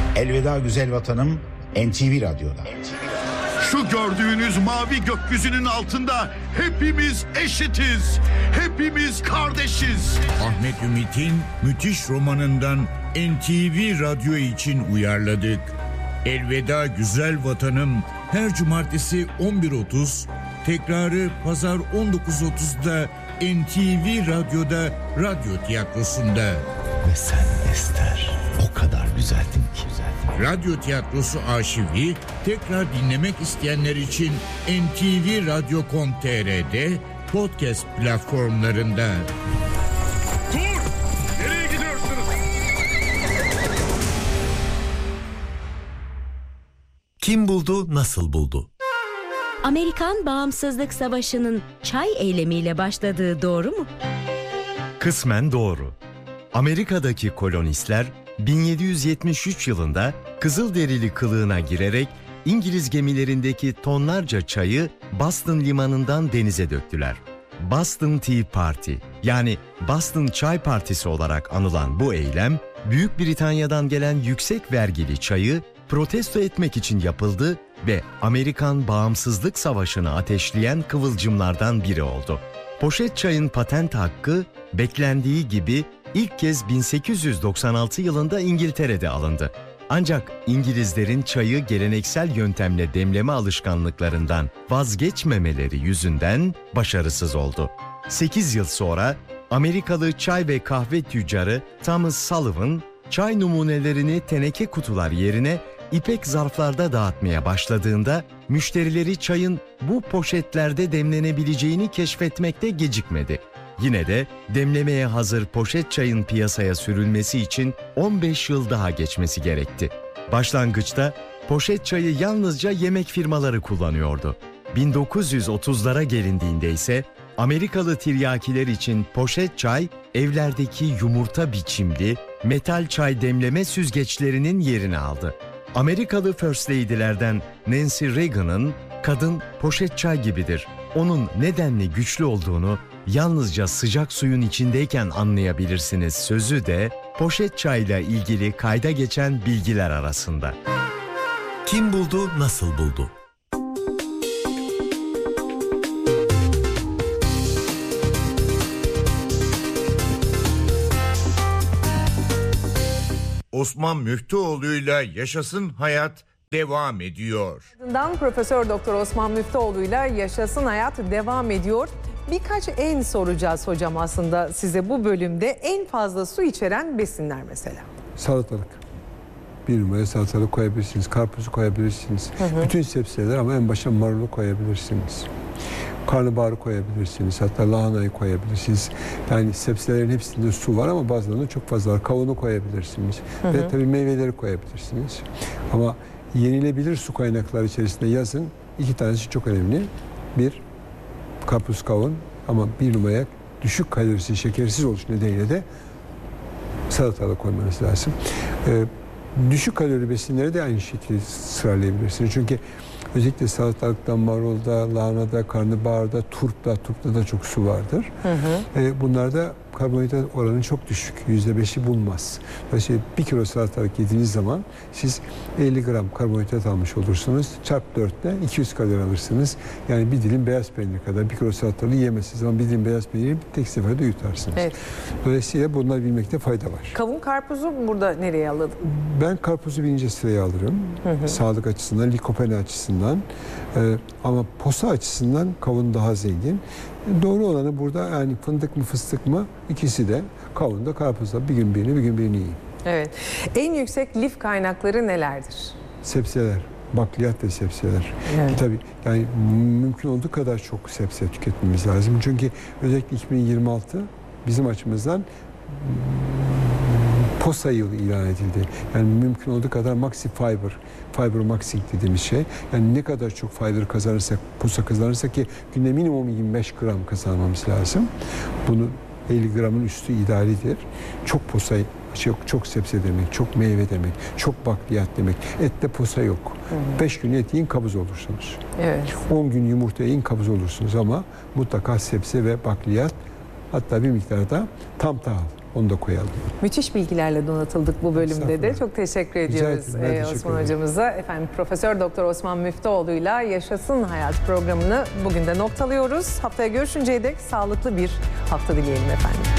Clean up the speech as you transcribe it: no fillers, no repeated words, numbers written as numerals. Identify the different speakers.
Speaker 1: Elveda güzel vatanım NTV Radyo'da.
Speaker 2: Şu gördüğünüz mavi gökyüzünün altında hepimiz eşitiz. Hepimiz kardeşiz.
Speaker 3: Ahmet Ümit'in müthiş romanından NTV Radyo için uyarladık. Elveda güzel vatanım her cumartesi 11.30, tekrarı pazar 19.30'da NTV Radyo'da Radyo Tiyatrosu'nda.
Speaker 4: Ve sen Ester o kadar güzeldin ki.
Speaker 3: Radyo Tiyatrosu arşivi tekrar dinlemek isteyenler için ntvradyo.com.tr'de podcast platformlarında.
Speaker 2: Dur! Nereye gidiyorsunuz?
Speaker 4: Kim buldu, nasıl buldu?
Speaker 5: Amerikan Bağımsızlık Savaşı'nın çay eylemiyle başladığı doğru mu?
Speaker 4: Kısmen doğru. Amerika'daki kolonistler 1773 yılında Kızılderili kılığına girerek İngiliz gemilerindeki tonlarca çayı Boston limanından denize döktüler. Boston Tea Party yani Boston Çay Partisi olarak anılan bu eylem, Büyük Britanya'dan gelen yüksek vergili çayı protesto etmek için yapıldı ve Amerikan Bağımsızlık Savaşı'nı ateşleyen kıvılcımlardan biri oldu. Poşet çayın patent hakkı beklendiği gibi ilk kez 1896 yılında İngiltere'de alındı. Ancak İngilizlerin çayı geleneksel yöntemle demleme alışkanlıklarından vazgeçmemeleri yüzünden başarısız oldu. 8 yıl sonra Amerikalı çay ve kahve tüccarı Thomas Sullivan, çay numunelerini teneke kutular yerine ipek zarflarda dağıtmaya başladığında müşterileri çayın bu poşetlerde demlenebileceğini keşfetmekte gecikmedi. Yine de demlemeye hazır poşet çayın piyasaya sürülmesi için 15 yıl daha geçmesi gerekti. Başlangıçta poşet çayı yalnızca yemek firmaları kullanıyordu. 1930'lara gelindiğinde ise Amerikalı tiryakiler için poşet çay evlerdeki yumurta biçimli metal çay demleme süzgeçlerinin yerini aldı. Amerikalı First Lady'lerden Nancy Reagan'ın "Kadın poşet çay gibidir. Onun nedenli güçlü olduğunu yalnızca sıcak suyun içindeyken anlayabilirsiniz" sözü de poşet çayla ilgili kayda geçen bilgiler arasında. Kim buldu, nasıl buldu?
Speaker 3: Osman Müftüoğlu'yla Yaşasın Hayat devam ediyor.
Speaker 6: Profesör Doktor Osman Müftüoğlu'yla Yaşasın Hayat devam ediyor. Birkaç en soracağız hocam aslında size bu bölümde. En fazla su içeren besinler mesela.
Speaker 7: Salatalık. Bir numara salatalık koyabilirsiniz. Karpuzu koyabilirsiniz. Bütün sebzeler ama en başa marulu koyabilirsiniz. Karnabaharı koyabilirsiniz. Hatta lahanayı koyabilirsiniz. Yani sebzelerin hepsinde su var ama bazılarında çok fazla var. Kavunu koyabilirsiniz. Ve tabii meyveleri koyabilirsiniz. Ama yenilebilir su kaynakları içerisinde yazın 2 tanesi çok önemli. Bir, karpuz, kavun, ama bir numaraya düşük kalorisi, şekersiz oluş nedeniyle de salatalık koymanız lazım. Düşük kalori besinleri de aynı şekilde sıralayabilirsiniz. Çünkü özellikle salatalıkta, marulda, lahanada, karnabaharda, turpta da çok su vardır. Bunlarda karbonhidrat oranı çok düşük. %5'i bulmaz. Dolayısıyla 1 kilo salatalık yediğiniz zaman siz 50 gram karbonhidrat almış olursunuz. Çarp 4'te 200 kalori alırsınız. Yani bir dilim beyaz peynir kadar. 1 kilo salatalığı yemezsiniz ama bir dilim beyaz peyniri tek seferde yutarsınız. Evet. Dolayısıyla bunları bilmekte fayda var.
Speaker 6: Kavun, karpuzu burada nereye alalım?
Speaker 7: Ben karpuzu 1. sıraya alırım. Sağlık açısından, likopeni açısından. Ama posa açısından kavun daha zengin. Doğru olanı burada yani fındık mı fıstık mı, ikisi de, kavun da karpuz da, bir gün birini yiyin. Evet.
Speaker 6: En yüksek lif kaynakları nelerdir?
Speaker 7: Sebzeler, bakliyat ve sebzeler. Evet. Tabii yani mümkün olduğu kadar çok sebze tüketmemiz lazım. Çünkü özellikle 2026 bizim açımızdan POSA yılı ilan edildi. Yani mümkün olduğu kadar maxi fiber maxing dediğimiz şey. Yani ne kadar çok fiber kazanırsak, POSA kazanırsak, ki günde minimum 25 gram kazanmamız lazım. Bunu 50 gramın üstü idealidir. Çok POSA, çok sebze demek, çok meyve demek, çok bakliyat demek. Ette POSA yok. 5 gün et yiyin, kabız olursunuz. Evet. 10 gün yumurta yiyin, kabız olursunuz ama mutlaka sebze ve bakliyat, hatta bir miktarda tam tahıl onu da koyalım.
Speaker 6: Müthiş bilgilerle donatıldık bu bölümde de. Çok teşekkür ediyoruz Osman hocamıza. Efendim Profesör Doktor Osman Müftüoğlu'yla Yaşasın Hayat programını bugün de noktalıyoruz. Haftaya görüşünceye dek sağlıklı bir hafta dileyelim efendim.